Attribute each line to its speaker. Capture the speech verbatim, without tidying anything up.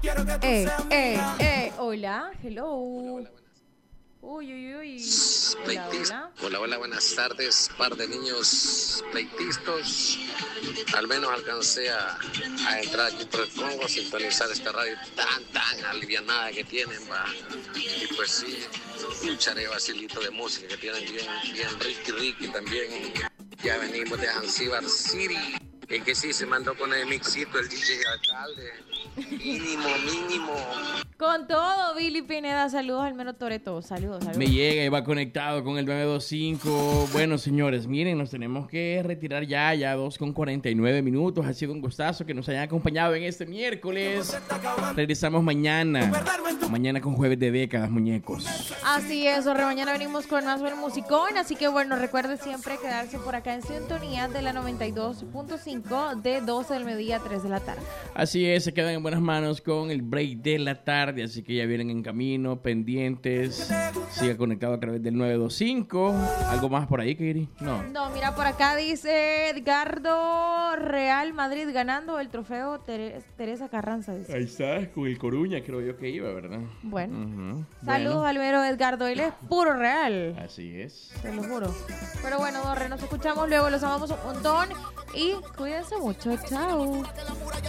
Speaker 1: Eh, eh, eh, hola, hello. Uy, uy, uy. Hola, hola.
Speaker 2: Hola, hola, buenas tardes. Par de niños pleitistas. Al menos alcancé a, a entrar aquí por el Congo, a sintonizar esta radio tan, tan alivianada que tienen, va. Y pues sí, escucharé vacilito de música que tienen bien, bien Ricky Ricky también. Ya venimos de Zanzíbar City. Es que sí, se mandó con el mixito el D J alcalde. Mínimo, mínimo.
Speaker 1: Con todo, Billy Pineda, saludos al Mero Toreto, saludos, saludos.
Speaker 3: Me llega y va conectado con el nueve dos cinco. Bueno, señores, miren, nos tenemos que retirar ya, ya dos con cuarenta y nueve minutos. Ha sido un gustazo que nos hayan acompañado en este miércoles. Regresamos mañana, mañana con Jueves de Décadas, muñecos.
Speaker 1: Así es, Orre, mañana venimos con más buen musicón, así que bueno, recuerde siempre quedarse por acá en sintonía de la noventa y dos punto cinco de doce del mediodía a tres de la tarde.
Speaker 3: Así es, se quedan en buenas manos con el break de la tarde, así que ya vienen en camino, pendientes. Siga conectado a través del nueve dos cinco. ¿Algo más por ahí, Kiri? No.
Speaker 1: No, mira, por acá dice Edgardo, Real Madrid ganando el trofeo Tere- Teresa Carranza. Dice.
Speaker 3: Ahí está, con el Coruña creo yo que iba, ¿verdad?
Speaker 1: Bueno,
Speaker 3: Uh-huh.
Speaker 1: saludos
Speaker 3: Bueno,
Speaker 1: al Vero Edgardo, él es puro real,
Speaker 3: así es.
Speaker 1: te lo juro. Pero bueno, Dorre, nos escuchamos luego, los amamos un montón y cuídense mucho, chao.